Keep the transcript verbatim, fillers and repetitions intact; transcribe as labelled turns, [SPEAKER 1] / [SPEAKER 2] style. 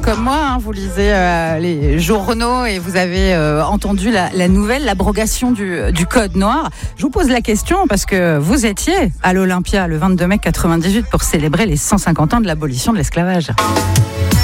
[SPEAKER 1] comme moi, hein, vous lisez euh, les journaux et vous avez euh, entendu la, la nouvelle, l'abrogation du, du code noir. Je vous pose la question parce que vous étiez à l'Olympia le vingt-deux mai quatre-vingt-dix-huit pour célébrer les cent cinquante ans de l'abolition de l'esclavage.